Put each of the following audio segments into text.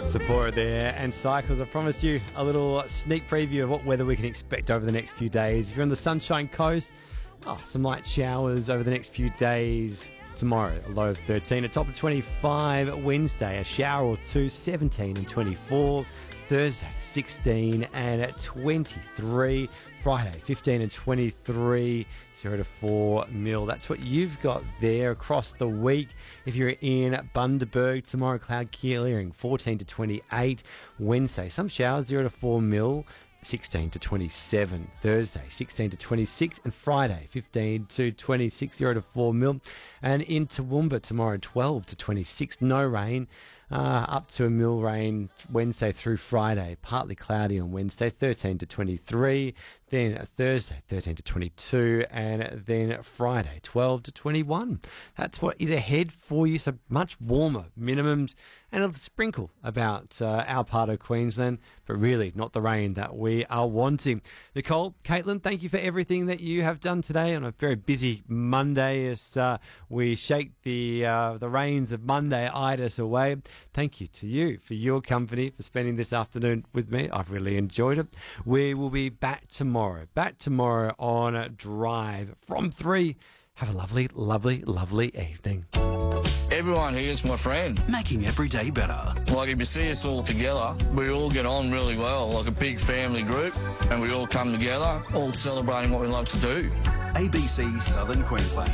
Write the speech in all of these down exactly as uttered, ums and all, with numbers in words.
Sephora there and Cycles. I promised you a little sneak preview of what weather we can expect over the next few days. If you're on the Sunshine Coast, oh, some light showers over the next few days. Tomorrow, a low of thirteen, a top of twenty-five. Wednesday, a shower or two, seventeen and twenty-four. Thursday, sixteen and twenty-three. Friday, fifteen and twenty-three, zero to four mil. That's what you've got there across the week. If you're in Bundaberg, tomorrow cloud clearing, fourteen to twenty-eight. Wednesday, some showers, zero to four mil, sixteen to twenty-seven. Thursday, sixteen to twenty-six. And Friday, fifteen to twenty-six, zero to four mil. And in Toowoomba tomorrow, twelve to twenty-six, no rain. Uh, up to a mil rain Wednesday through Friday. Partly cloudy on Wednesday, thirteen to twenty-three. Then Thursday, thirteen to twenty-two. And then Friday, twelve to twenty-one. That's what is ahead for you. So much warmer minimums and a sprinkle about uh, our part of Queensland, but really not the rain that we are wanting. Nicole, Caitlin, thank you for everything that you have done today on a very busy Monday as uh, we shake the uh, the rains of Monday Itis away. Thank you to you for your company, for spending this afternoon with me. I've really enjoyed it. We will be back tomorrow. Back tomorrow on a Drive from three. Have a lovely, lovely, lovely evening. Everyone here is my friend. Making every day better. Like if you see us all together, we all get on really well, like a big family group, and we all come together, all celebrating what we love to do. A B C Southern Queensland.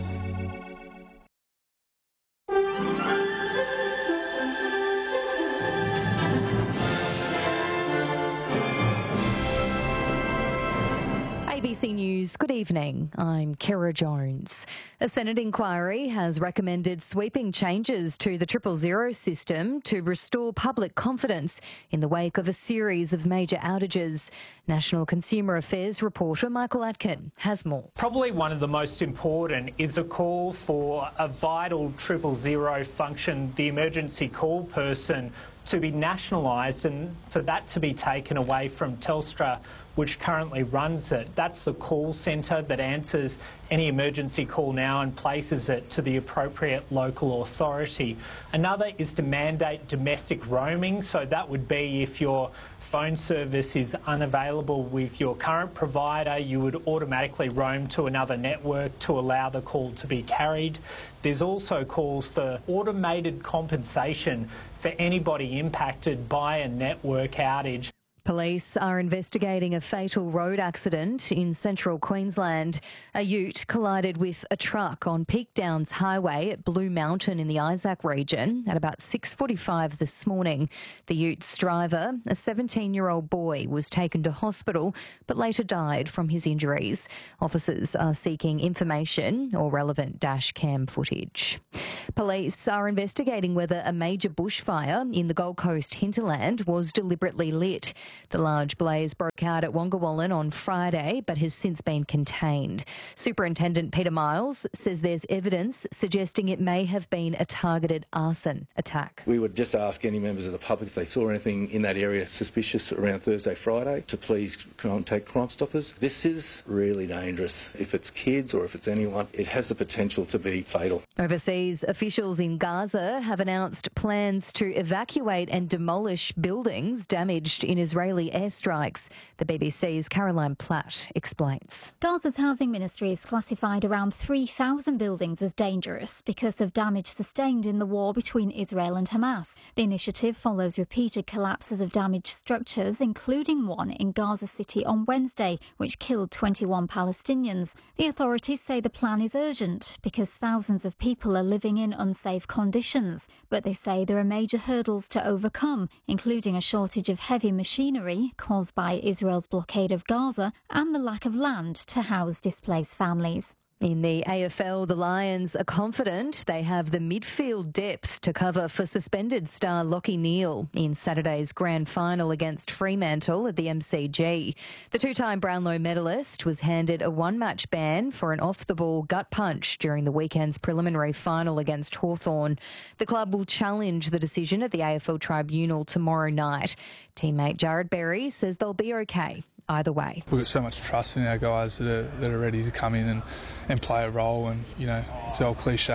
A B C News, good evening. I'm Kira Jones. A Senate inquiry has recommended sweeping changes to the triple zero system to restore public confidence in the wake of a series of major outages. National Consumer Affairs reporter Michael Atkin has more. Probably one of the most important is a call for a vital triple zero function, the emergency call person, to be nationalised and for that to be taken away from Telstra, which currently runs it. That's the call centre that answers any emergency call now and places it to the appropriate local authority. Another is to mandate domestic roaming, so that would be if your phone service is unavailable with your current provider, you would automatically roam to another network to allow the call to be carried. There's also calls for automated compensation for anybody impacted by a network outage. Police are investigating a fatal road accident in central Queensland. A ute collided with a truck on Peak Downs Highway at Blue Mountain in the Isaac region at about six forty-five this morning. The ute's driver, a seventeen-year-old boy, was taken to hospital but later died from his injuries. Officers are seeking information or relevant dash cam footage. Police are investigating whether a major bushfire in the Gold Coast hinterland was deliberately lit. The large blaze broke out at Wongawallan on Friday but has since been contained. Superintendent Peter Miles says there's evidence suggesting it may have been a targeted arson attack. We would just ask any members of the public if they saw anything in that area suspicious around Thursday, Friday to please contact Crime Stoppers. This is really dangerous. If it's kids or if it's anyone, it has the potential to be fatal. Overseas, officials in Gaza have announced plans to evacuate and demolish buildings damaged in Israeli airstrikes. The B B C's Caroline Platt explains. Gaza's housing ministry has classified around three thousand buildings as dangerous because of damage sustained in the war between Israel and Hamas. The initiative follows repeated collapses of damaged structures, including one in Gaza City on Wednesday, which killed twenty-one Palestinians. The authorities say the plan is urgent because thousands of people are living in unsafe conditions, but they say there are major hurdles to overcome, including a shortage of heavy machinery caused by Israel's blockade of Gaza and the lack of land to house displaced families. In the A F L, the Lions are confident they have the midfield depth to cover for suspended star Lachie Neale in Saturday's grand final against Fremantle at the M C G. The two-time Brownlow medalist was handed a one-match ban for an off-the-ball gut punch during the weekend's preliminary final against Hawthorn. The club will challenge the decision at the A F L tribunal tomorrow night. Teammate Jared Berry says they'll be okay either way. We've got so much trust in our guys that are, that are ready to come in and, and play a role, and, you know, it's the old cliche,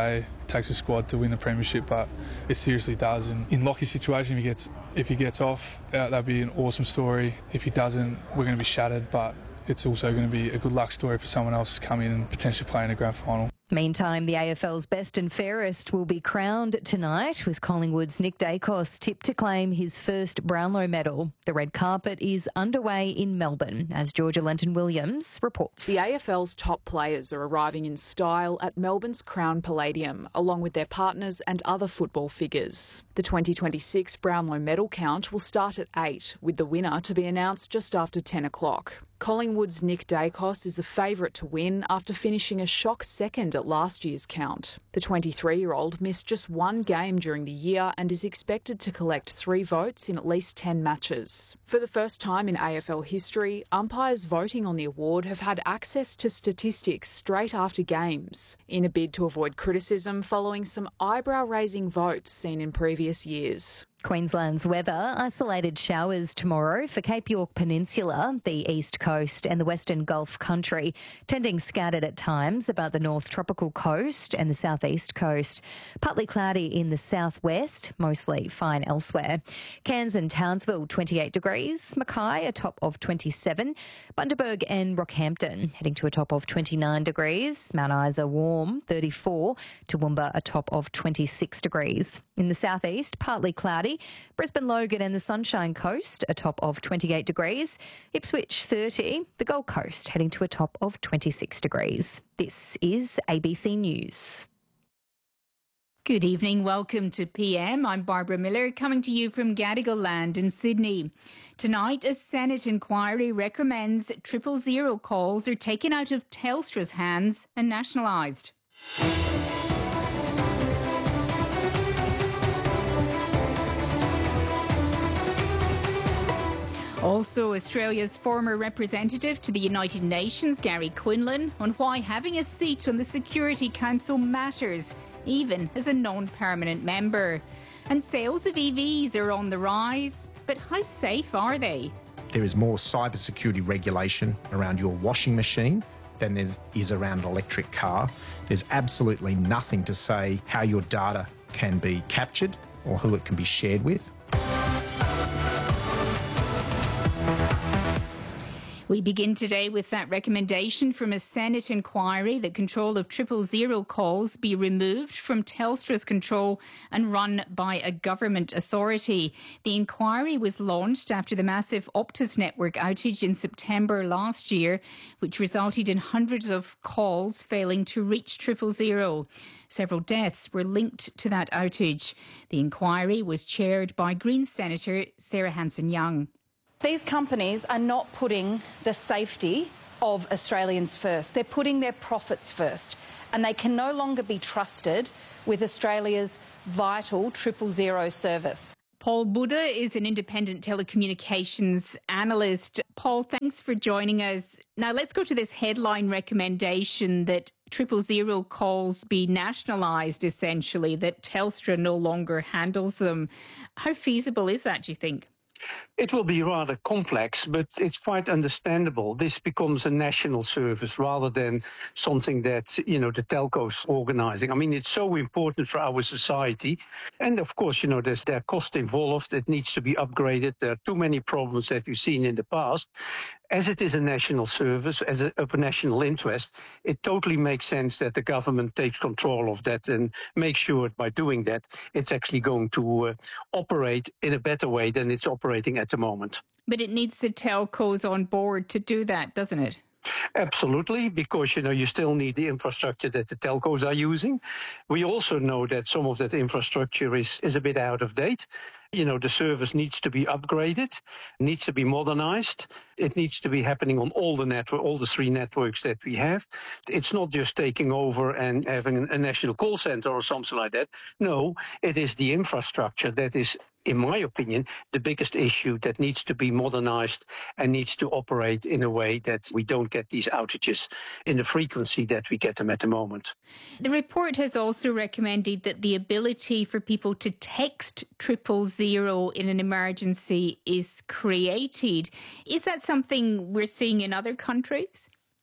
it takes a squad to win a premiership, but it seriously does. And in Lockie's situation, if he gets if he gets off, that, that'd be an awesome story. If he doesn't, we're going to be shattered, but it's also going to be a good luck story for someone else to come in and potentially play in a grand final. Meantime, the A F L's best and fairest will be crowned tonight, with Collingwood's Nick Dacos tipped to claim his first Brownlow medal. The red carpet is underway in Melbourne, as Georgia Lenton-Williams reports. The A F L's top players are arriving in style at Melbourne's Crown Palladium, along with their partners and other football figures. The twenty twenty-six Brownlow medal count will start at eight, with the winner to be announced just after ten o'clock. Collingwood's Nick Dacos is the favourite to win after finishing a shock second at last year's count. The twenty-three-year-old missed just one game during the year and is expected to collect three votes in at least ten matches. For the first time in A F L history, umpires voting on the award have had access to statistics straight after games, in a bid to avoid criticism following some eyebrow-raising votes seen in previous years. Queensland's weather: isolated showers tomorrow for Cape York Peninsula, the east coast and the western Gulf country, tending scattered at times about the north tropical coast and the southeast coast. Partly cloudy in the southwest, mostly fine elsewhere. Cairns and Townsville twenty-eight degrees, Mackay a top of twenty-seven, Bundaberg and Rockhampton heading to a top of twenty-nine degrees, Mount Isa warm thirty-four, Toowoomba a top of twenty-six degrees. In the southeast, partly cloudy, Brisbane, Logan and the Sunshine Coast a top of twenty-eight degrees, Ipswich thirty, the Gold Coast heading to a top of twenty-six degrees. This is A B C News. Good evening, welcome to P M. I'm Barbara Miller, coming to you from Gadigal Land in Sydney. Tonight, a Senate inquiry recommends triple zero calls are taken out of Telstra's hands and nationalised. Also, Australia's former representative to the United Nations, Gary Quinlan, on why having a seat on the Security Council matters, even as a non-permanent member. And sales of E Vs are on the rise, but how safe are they? There is more cybersecurity regulation around your washing machine than there is around an electric car. There's absolutely nothing to say how your data can be captured or who it can be shared with. We begin today with that recommendation from a Senate inquiry that control of triple zero calls be removed from Telstra's control and run by a government authority. The inquiry was launched after the massive Optus network outage in September last year, which resulted in hundreds of calls failing to reach triple zero. Several deaths were linked to that outage. The inquiry was chaired by Greens Senator Sarah Hanson-Young. These companies are not putting the safety of Australians first. They're putting their profits first, and they can no longer be trusted with Australia's vital triple zero service. Paul Buddha is an independent telecommunications analyst. Paul, thanks for joining us. Now let's go to this headline recommendation that triple zero calls be nationalised, essentially, that Telstra no longer handles them. How feasible is that, do you think? It will be rather complex, but it's quite understandable. This becomes a national service rather than something that, you know, the telcos organising. I mean, it's so important for our society. And of course, you know, there's there cost involved. It needs to be upgraded. There are too many problems that we've seen in the past. As it is a national service, as a, of a national interest, it totally makes sense that the government takes control of that and makes sure by doing that it's actually going to uh, operate in a better way than it's operating at the moment. But it needs the telcos on board to do that, doesn't it? Absolutely, because, you know, you still need the infrastructure that the telcos are using. We also know that some of that infrastructure is, is a bit out of date. You know, the service needs to be upgraded, needs to be modernized. It needs to be happening on all the network, all the three networks that we have. It's not just taking over and having a national call center or something like that. No, it is the infrastructure that is, in my opinion, the biggest issue that needs to be modernized and needs to operate in a way that we don't get these outages in the frequency that we get them at the moment. The report has also recommended that the ability for people to text triple zero in an emergency is created. Is that something we're seeing in other countries?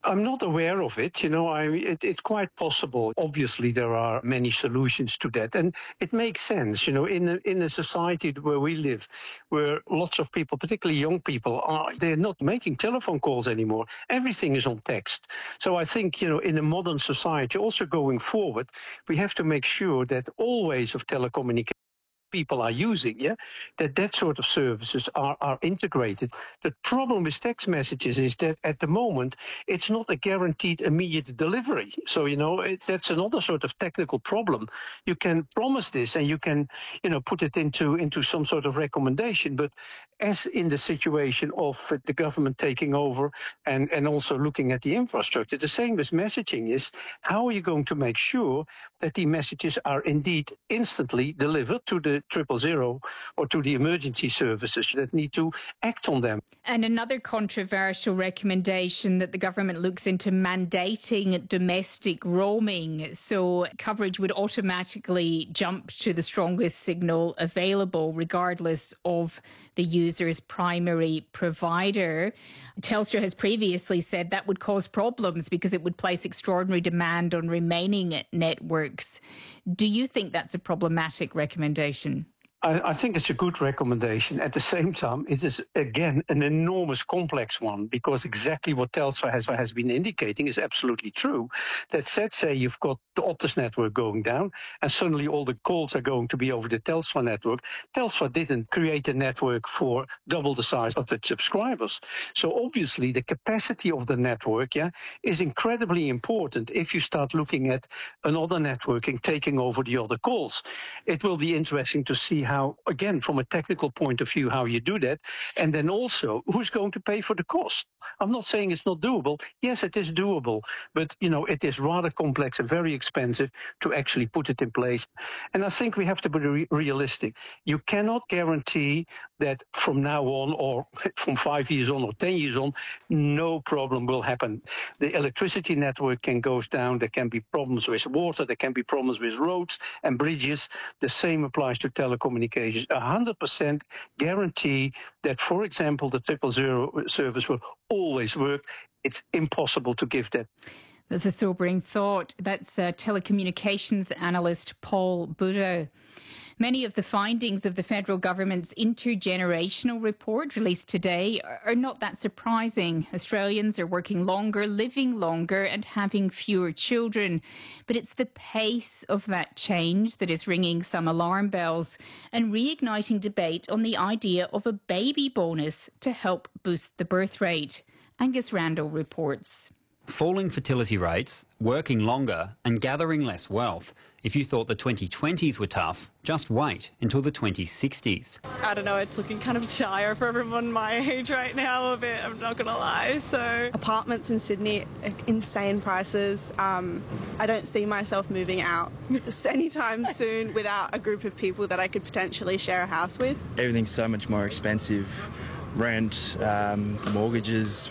I'm not aware of it. You know, I, it, it's quite possible. Obviously, there are many solutions to that. And it makes sense, you know, in a, in a society where we live, where lots of people, particularly young people, are they're not making telephone calls anymore. Everything is on text. So I think, you know, in a modern society, also going forward, we have to make sure that all ways of telecommunication people are using, yeah, that that sort of services are, are integrated. The problem with text messages is that at the moment, it's not a guaranteed immediate delivery. So, you know, it, that's another sort of technical problem. You can promise this and you can, you know, put it into, into some sort of recommendation. But as in the situation of the government taking over and, and also looking at the infrastructure, the same with messaging is, how are you going to make sure that the messages are indeed instantly delivered to the triple zero or to the emergency services that need to act on them? And another controversial recommendation that the government looks into mandating domestic roaming, so coverage would automatically jump to the strongest signal available regardless of the user's primary provider. Telstra has previously said that would cause problems because it would place extraordinary demand on remaining networks. Do you think that's a problematic recommendation? I, I think it's a good recommendation. At the same time, it is, again, an enormous complex one, because exactly what Telstra has, has been indicating is absolutely true. That said, say you've got the Optus network going down and suddenly all the calls are going to be over the Telstra network. Telstra didn't create a network for double the size of its subscribers. So obviously the capacity of the network, yeah, is incredibly important if you start looking at another networking taking over the other calls. It will be interesting to see how How, again, from a technical point of view, how you do that. And then also, who's going to pay for the cost? I'm not saying it's not doable. Yes, it is doable. But, you know, it is rather complex and very expensive to actually put it in place. And I think we have to be re- realistic. You cannot guarantee that from now on, or from five years on, or ten years on, no problem will happen. The electricity network can go down. There can be problems with water. There can be problems with roads and bridges. The same applies to telecommunications. A hundred percent guarantee that, for example, the triple zero service will always work. It's impossible to give that. That's a sobering thought. That's uh, telecommunications analyst Paul Budo. Many of the findings of the federal government's intergenerational report released today are not that surprising. Australians are working longer, living longer and having fewer children. But it's the pace of that change that is ringing some alarm bells and reigniting debate on the idea of a baby bonus to help boost the birth rate. Angus Randall reports. Falling fertility rates, working longer and gathering less wealth. If you thought the twenty twenties were tough, just wait until the twenty sixties. I don't know, it's looking kind of dire for everyone my age right now a bit, I'm not going to lie. So apartments in Sydney, insane prices. Um, I don't see myself moving out anytime soon without a group of people that I could potentially share a house with. Everything's so much more expensive. Rent, um, mortgages,